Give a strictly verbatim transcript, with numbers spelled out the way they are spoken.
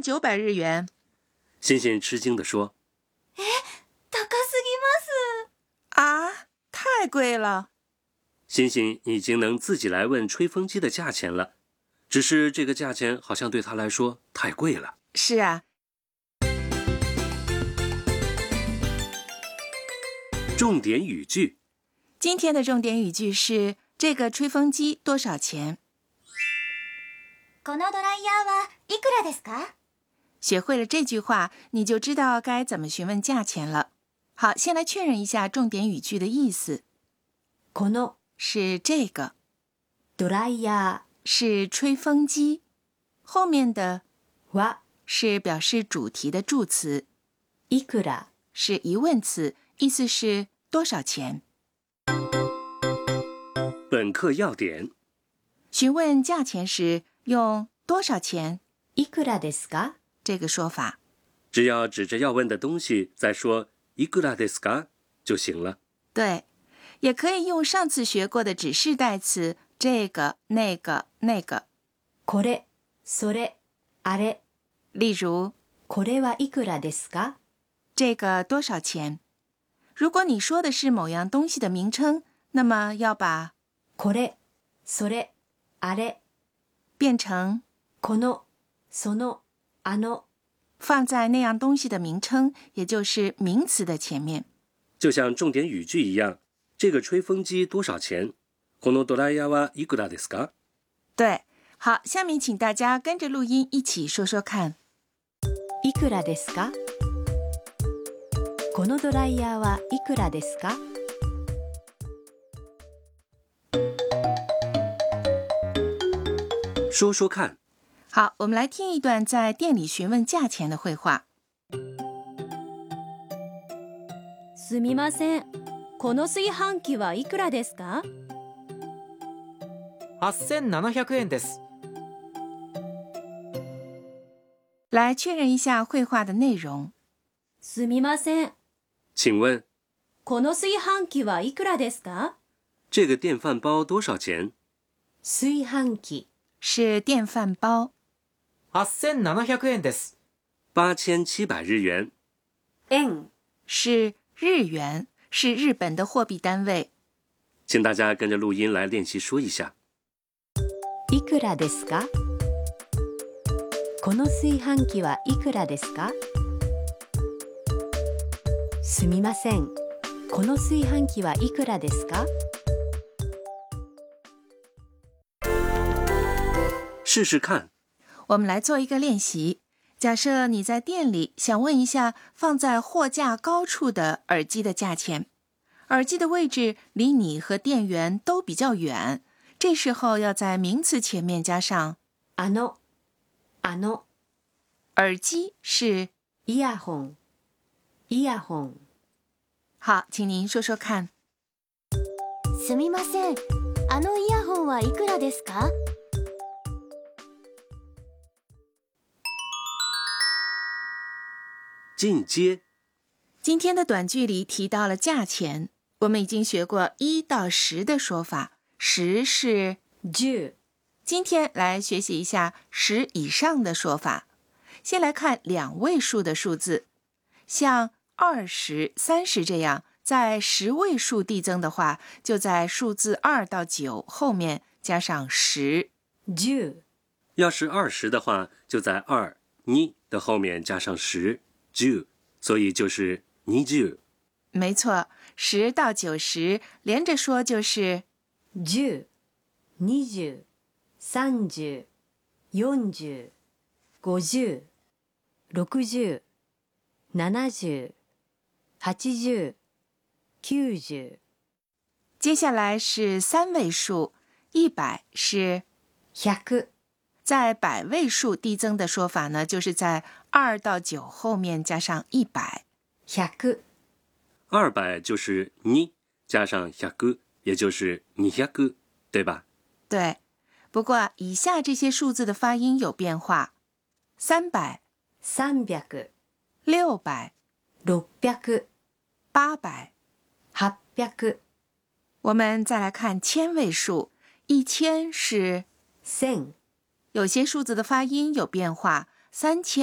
千九百日元。 欣欣吃惊地说： え、高すぎます。 啊，太贵了。 欣欣已经能自己来问吹风机的价钱了，只是这个价钱好像对他来说太贵了。 是啊。 重点语句， 今天的重点语句是这个吹风机多少钱？ このドライヤーはいくらですか？ 学会了这句话，你就知道该怎么询问价钱了。好，先来确认一下重点语句的意思。 この是这个， ドライヤ是吹风机，后面的ーは是表示主题的助词， いくら是疑問詞，意思是多少钱。 本课要点， 询问价钱时用多少钱いくらですか？ 这个说法。 只要指着要问的东西再说いくらですか就行了。 对，也可以用上次学过的指示代词这个、那个、那个。 これ、それ、あれ。 例如， これはいくらですか？ 这个多少钱？如果你说的是某样东西的名称，那么要把これ、それ、あれ变成この、その、あの。 放在那样东西的名称，也就是名词的前面。 就像重点语句一样，这个吹风机多少钱？このドライヤーはいくらですか？ 对，好，下面请大家跟着录音一起说说看。 いくらですか？このドライヤーはいくらですか？ 说说看。 好，我们来听一段在店里询问价钱的会话。 すみません。この炊飯器はいくらですか？ はっせんななひゃくえんです。 来确认一下会话的内容。 すみません。 请问この炊飯器はいくらですか？ 这个电饭煲多少钱？ 炊飯器是电饭煲。 はっせんななひゃくえんです。 八千七百日元。 円是日元，是日本的货币单位。 请大家跟着录音来练习说一下。 いくらですか？この炊飯器はいくらですか？すみません。この炊飯器はいくらですか？ 试试看。 我们来做一个练习。假设你在店里想问一下放在货架高处的耳机的价钱，耳机的位置离你和店员都比较远，这时候要在名词前面加上あの、あの。 耳机是イヤホン、イヤホン。 好，请您说说看。 すみません。あのイヤホンはいくらですか？ 进阶。 今天的短句里提到了价钱，我们已经学过一到十的说法，十是十。 今天来学习一下十以上的说法。先来看两位数的数字，像二十、三十这样，在十位数递增的话，就在数字二到九后面加上十。 十。 要是二十的话，就在二、二的后面加上十。十，所以就是二十。 没错，十到九十连着说就是十、二十、三十、四十、五十、六十、七十、八十、九十。 接下来是三位数，一百是百。 在百位数递增的说法呢，就是在二到九后面加上一百。 百。 二百就是二加上百，也就是二百，对吧？ 对。不过以下这些数字的发音有变化：三百、 三百、 六百、 六百、 八百、 八百。 我们再来看千位数，一千是千。 有些数字的发音有变化，三千。